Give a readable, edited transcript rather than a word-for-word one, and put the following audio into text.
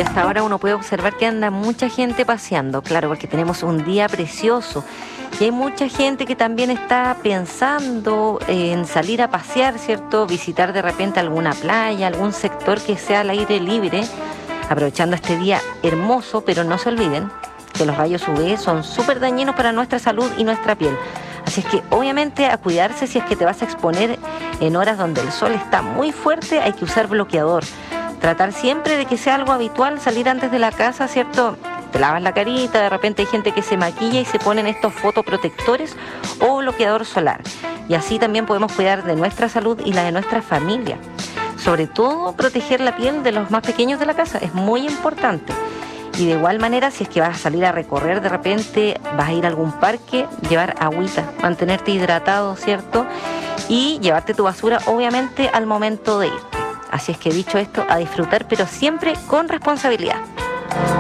Y hasta ahora uno puede observar que anda mucha gente paseando, claro, porque tenemos un día precioso. Y hay mucha gente que también está pensando en salir a pasear, ¿cierto? Visitar de repente alguna playa, algún sector que sea al aire libre, aprovechando este día hermoso, pero no se olviden que los rayos UV son súper dañinos para nuestra salud y nuestra piel. Así es que obviamente a cuidarse si es que te vas a exponer en horas donde el sol está muy fuerte, hay que usar bloqueador. Tratar siempre de que sea algo habitual salir antes de la casa, ¿cierto? Te lavas la carita, de repente hay gente que se maquilla y se ponen estos fotoprotectores o bloqueador solar. Y así también podemos cuidar de nuestra salud y la de nuestra familia. Sobre todo proteger la piel de los más pequeños de la casa, es muy importante. Y de igual manera, si es que vas a salir a recorrer, de repente vas a ir a algún parque, llevar agüita, mantenerte hidratado, ¿cierto? Y llevarte tu basura, obviamente, al momento de irte. Así es que dicho esto, a disfrutar, pero siempre con responsabilidad.